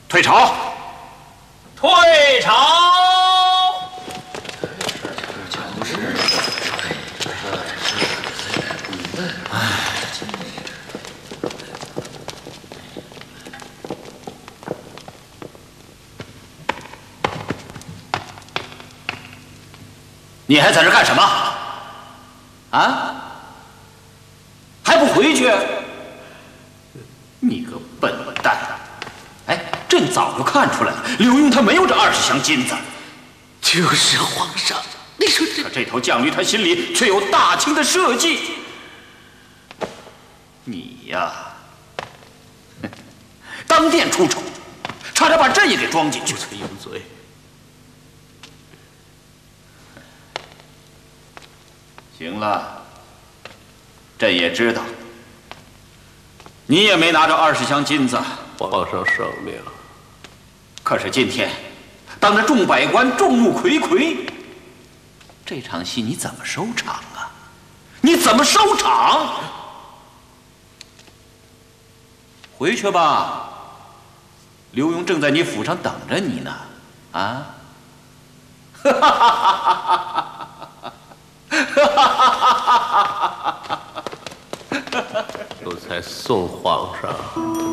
退朝！ 退朝！ 你还在这干什么？啊？还不回去？你个笨蛋！哎，朕早就看出来了，刘墉他没有这20箱金子。 就是皇上，你说可这头犟驴他心里却有大清的社稷。你呀，当殿出丑，差点把朕也给装进去。 不曾有罪。 行了，朕也知道，你也没拿着20箱金子。 皇上圣明。 可是今天，当着众百官、众目睽睽，这场戏你怎么收场啊？你怎么收场？回去吧，刘墉正在你府上等着你呢。啊！哈哈哈哈哈！ 有才送皇上。